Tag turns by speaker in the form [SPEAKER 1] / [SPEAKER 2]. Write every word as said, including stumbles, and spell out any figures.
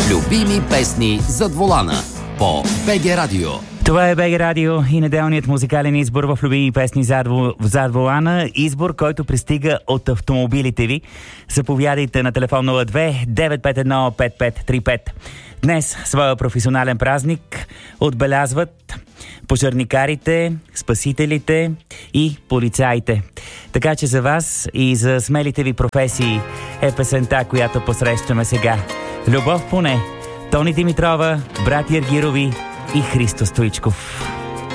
[SPEAKER 1] Любими песни зад волана по БГ Радио.
[SPEAKER 2] Това е БГ Радио и неделният музикален избор в любими песни зад, зад волана. Избор, който пристига от автомобилите ви. Заповядайте на телефон нула две девет пет едно пет пет три пет. Днес своя професионален празник отбелязват пожарникарите, спасителите и полицаите. Така че за вас и за смелите ви професии е песента, която посрещаме сега. Любов поне. Тони Димитрова, брати Ергирови и Христо Стоичков.